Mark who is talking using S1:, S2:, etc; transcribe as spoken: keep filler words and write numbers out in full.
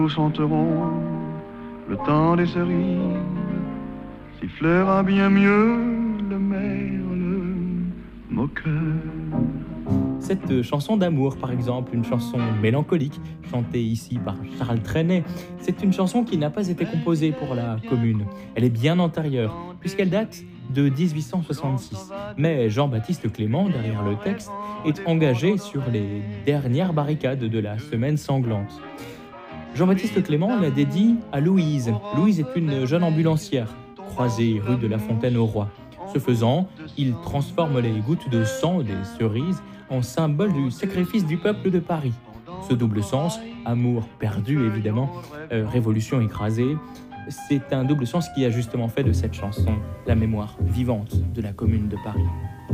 S1: Nous chanterons le temps des cerises, sifflera bien mieux le merle moqueur.
S2: Cette chanson d'amour, par exemple, une chanson mélancolique, chantée ici par Charles Trenet, c'est une chanson qui n'a pas été composée pour la commune. Elle est bien antérieure, puisqu'elle date de dix-huit cent soixante-six. Mais Jean-Baptiste Clément, derrière le texte, est engagé sur les dernières barricades de la Semaine sanglante. Jean-Baptiste Clément la dédie à Louise. Louise est une jeune ambulancière, croisée rue de la Fontaine au Roi. Ce faisant, il transforme les gouttes de sang des cerises en symbole du sacrifice du peuple de Paris. Ce double sens, amour perdu évidemment, euh, révolution écrasée, c'est un double sens qui a justement fait de cette chanson la mémoire vivante de la Commune de Paris.